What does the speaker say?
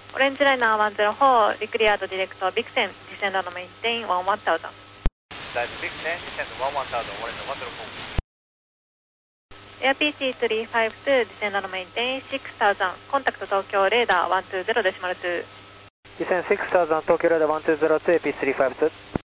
Orange Liner 104, Recleared Direct Vixen, descend and maintain 11000. Direct Vixen, descend 11000, Orange 104. Air PC352, descend and maintain 6000, contact Tokyo Radar 120.2. Descend 6000, Tokyo Radar 120 to AP352.